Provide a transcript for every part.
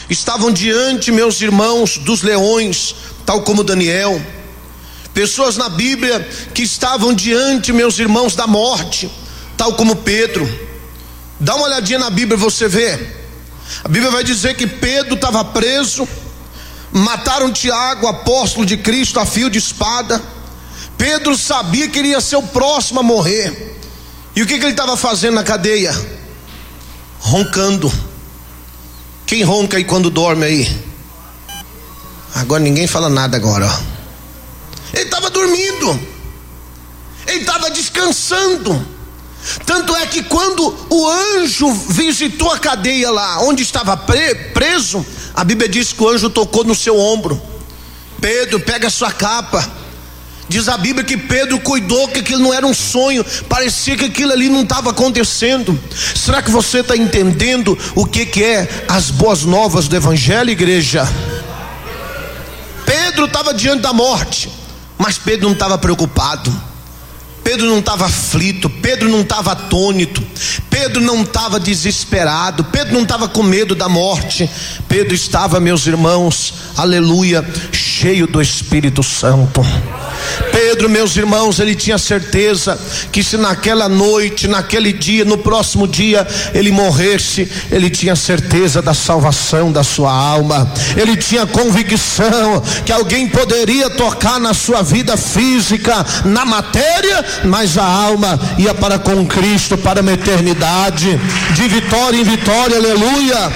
estavam diante, meus irmãos, dos leões, tal como Daniel. Pessoas na Bíblia que estavam diante, meus irmãos, da morte, tal como Pedro. Dá uma olhadinha na Bíblia, você vê. A Bíblia vai dizer que Pedro estava preso, mataram Tiago, apóstolo de Cristo, a fio de espada. Pedro sabia que ele ia ser o próximo a morrer. E o que ele estava fazendo na cadeia? Roncando. Quem ronca aí quando dorme aí? Agora ninguém fala nada agora, ó. Ele estava dormindo, ele estava descansando. Tanto é que quando o anjo visitou a cadeia lá onde estava preso, a Bíblia diz que o anjo tocou no seu ombro. Pedro, pega a sua capa. Diz a Bíblia que Pedro cuidou que aquilo não era um sonho, parecia que aquilo ali não estava acontecendo. Será que você está entendendo o que é as boas novas do Evangelho, igreja? Pedro estava diante da morte, mas Pedro não estava preocupado, Pedro não estava aflito, Pedro não estava atônito, Pedro não estava desesperado, Pedro não estava com medo da morte. Pedro estava, meus irmãos, aleluia, cheio do Espírito Santo. Pedro, meus irmãos, ele tinha certeza que se naquela noite, naquele dia, no próximo dia ele morresse, ele tinha certeza da salvação da sua alma. Ele tinha convicção que alguém poderia tocar na sua vida física, na matéria, mas a alma ia para com Cristo, para uma eternidade, de vitória em vitória, aleluia.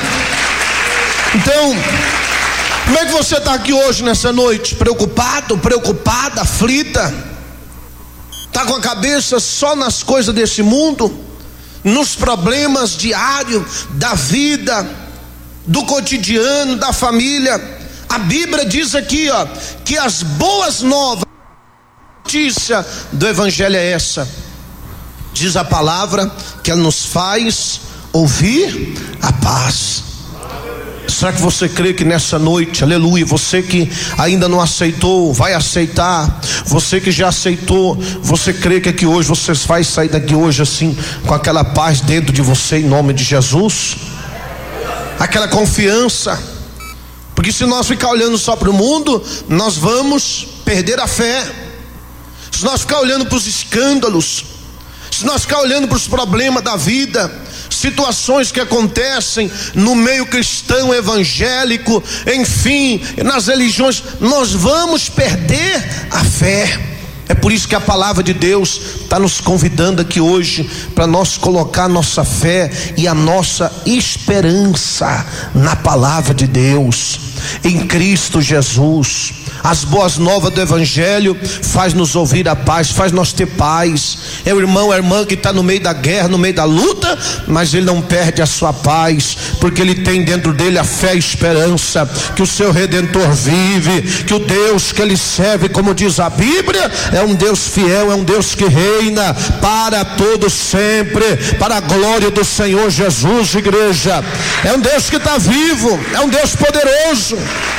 Então, como é que você está aqui hoje nessa noite? Preocupado, preocupada, aflita? Está com a cabeça só nas coisas desse mundo? Nos problemas diários da vida, do cotidiano, da família? A Bíblia diz aqui, ó, que as boas novas, a notícia do Evangelho é essa. Diz a palavra que ela nos faz ouvir a paz. Será que você crê que nessa noite, aleluia, você que ainda não aceitou, vai aceitar? Você que já aceitou, você crê que aqui hoje você vai sair daqui hoje assim, com aquela paz dentro de você, em nome de Jesus? Aquela confiança. Porque se nós ficar olhando só para o mundo, nós vamos perder a fé. Se nós ficar olhando para os escândalos, se nós ficar olhando para os problemas da vida, situações que acontecem no meio cristão evangélico, enfim, nas religiões, nós vamos perder a fé. É por isso que a palavra de Deus está nos convidando aqui hoje para nós colocar nossa fé e a nossa esperança na palavra de Deus, em Cristo Jesus. As boas novas do Evangelho faz nos ouvir a paz, faz nós ter paz. É o irmão, a irmã que está no meio da guerra, no meio da luta, mas ele não perde a sua paz, porque ele tem dentro dele a fé e a esperança que o seu Redentor vive, que o Deus que ele serve, como diz a Bíblia, é um Deus fiel, é um Deus que reina para todo sempre, para a glória do Senhor Jesus, igreja. É um Deus que está vivo, é um Deus poderoso.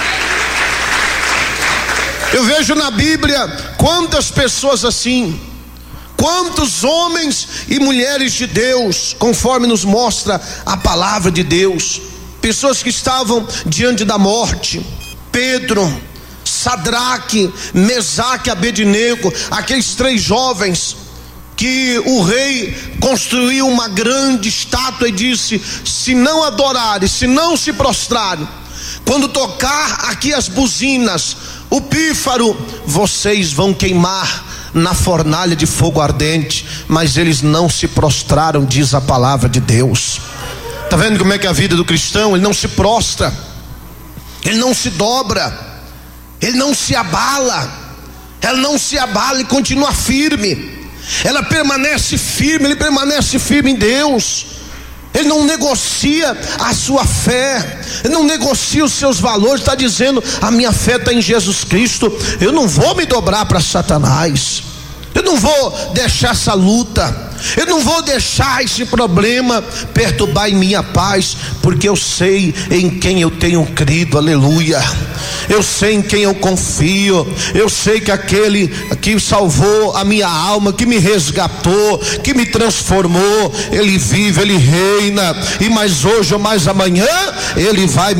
Eu vejo na Bíblia quantas pessoas assim, quantos homens e mulheres de Deus, conforme nos mostra a palavra de Deus, pessoas que estavam diante da morte. Pedro, Sadraque, Mesaque, Abednego, aqueles 3 jovens que o rei construiu uma grande estátua e disse: se não adorarem, se não se prostrarem, quando tocar aqui as buzinas, o pífaro, vocês vão queimar na fornalha de fogo ardente. Mas eles não se prostraram, diz a palavra de Deus. Está vendo como é que é a vida do cristão? Ele não se prostra, ele não se dobra, ele não se abala, ela não se abala e continua firme. Ela permanece firme, ele permanece firme em Deus. Ele não negocia a sua fé, ele não negocia os seus valores. Está dizendo: a minha fé está em Jesus Cristo, eu não vou me dobrar para Satanás, eu não vou deixar essa luta, eu não vou deixar esse problema perturbar em minha paz, porque eu sei em quem eu tenho crido, aleluia. Eu sei em quem eu confio, eu sei que aquele que salvou a minha alma, que me resgatou, que me transformou, ele vive, ele reina, e mais hoje ou mais amanhã ele vai